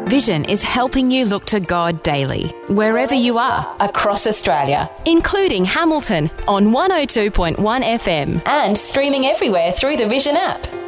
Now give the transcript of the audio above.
Vision is helping you look to God daily, wherever you are, across Australia, including Hamilton on 102.1 FM and streaming everywhere through the Vision app.